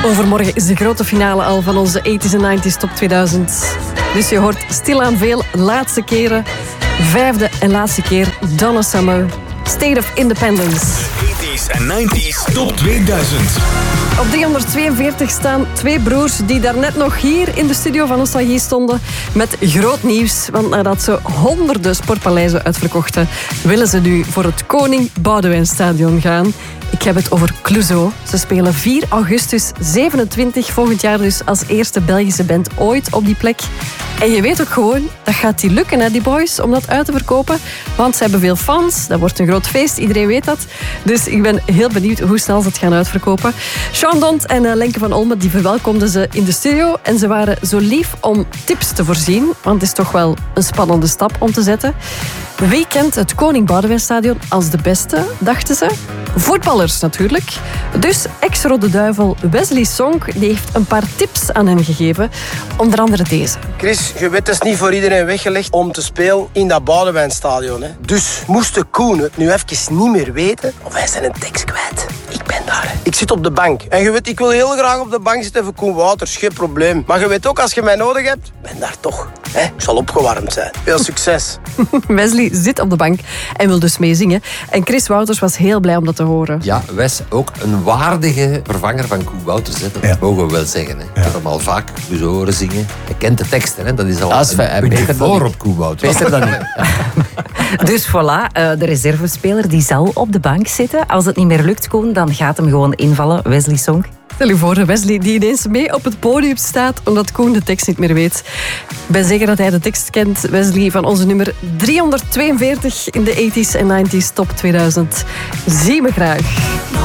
Overmorgen is de grote finale al van onze 80s en 90s top 2000. Dus je hoort stilaan veel laatste keren. Vijfde en laatste keer Donna Summer. State of Independence. 80s en 90s top 2000. Op 342 staan twee broers die daarnet nog hier in de studio van Nostalgie stonden met groot nieuws. Want nadat ze honderden sportpaleizen uitverkochten, willen ze nu voor het Koning Boudewijnstadion gaan. Ik heb het over Clouseau. Ze spelen 4 augustus 27, volgend jaar dus als eerste Belgische band ooit op die plek. En je weet ook gewoon, dat gaat die lukken, hè, die boys, om dat uit te verkopen. Want ze hebben veel fans, dat wordt een groot feest, iedereen weet dat. Dus ik ben heel benieuwd hoe snel ze het gaan uitverkopen. Sean Dont en Lenke van Olmen die verwelkomden ze in de studio. En ze waren zo lief om tips te voorzien. Want het is toch wel een spannende stap om te zetten. Wie kent het Koning Boudewijnstadion als de beste, dachten ze? Voetballers natuurlijk. Dus ex-Rode Duivel Wesley Sonk die heeft een paar tips aan hen gegeven. Onder andere deze. Chris, je weet, het is niet voor iedereen weggelegd om te spelen in dat Boudewijnstadion. Hè? Dus moest de Koen het nu even niet meer weten, of hij zijn een tekst kwijt. Ik ben daar. Hè. Ik zit op de bank. En je weet, ik wil heel graag op de bank zitten voor Koen Wouters, geen probleem. Maar je weet ook, als je mij nodig hebt, ben daar toch. Hè? Ik zal opgewarmd zijn. Veel succes. Wesley zit op de bank en wil dus meezingen. En Chris Wouters was heel blij om dat te horen. Ja, Wes, ook een waardige vervanger van Koen Wouters. Hè. Dat mogen we wel zeggen. Hè. Ik heb hem al vaak Clouseau horen zingen. Hij kent de teksten. Hè. Dat is al een puntje voor op Koen Wouters. Beter dan niet. Dus voilà, de reservespeler die zal op de bank zitten. Als het niet meer lukt, Koen, dan gaat hem gewoon invallen. Wesley Sonk. Stel je voor, Wesley die ineens mee op het podium staat omdat Koen de tekst niet meer weet. Ik ben zeker dat hij de tekst kent, Wesley, van onze nummer 342 in de 80s en 90s top 2000. Zie me graag.